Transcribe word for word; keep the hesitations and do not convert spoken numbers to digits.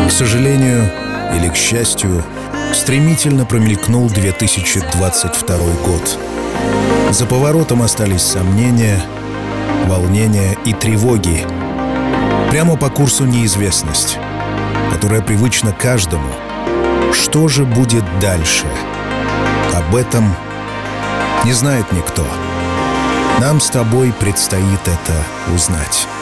К сожалению или к счастью, стремительно промелькнул две тысячи двадцать второй год. За поворотом остались сомнения, волнения и тревоги. Прямо по курсу неизвестность, которая привычна каждому. Что же будет дальше? Об этом не знает никто. Нам с тобой предстоит это узнать.